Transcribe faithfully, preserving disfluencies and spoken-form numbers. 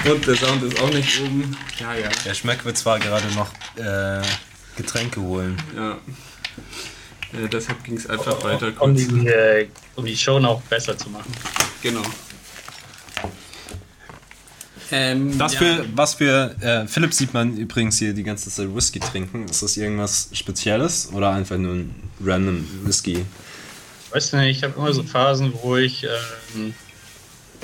Und der Sound ist auch nicht oben. Ja, ja. Der Schmeck wird zwar gerade noch äh, Getränke holen. Ja. Äh, deshalb ging es einfach Oh, weiter. Um Kurz. die, äh, um die Show noch besser zu machen. Genau. Ähm, Das ja. für, was für, äh, Philipp sieht man übrigens hier die ganze Zeit Whisky trinken. Ist das irgendwas Spezielles oder einfach nur ein random Whisky? Weißt du nicht, ich habe immer so Phasen, wo ich ähm,